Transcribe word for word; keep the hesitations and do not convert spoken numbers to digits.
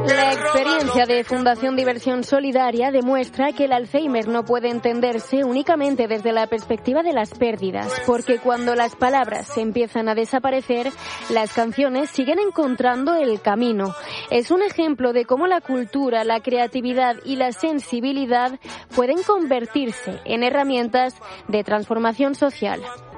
La experiencia de Fundación Diversión Solidaria demuestra que el Alzheimer no puede entenderse únicamente desde la perspectiva de las pérdidas, porque cuando las palabras empiezan a desaparecer, las canciones siguen encontrando el camino. Es un ejemplo de cómo la cultura, la creatividad y la sensibilidad pueden convertirse en herramientas de transformación social.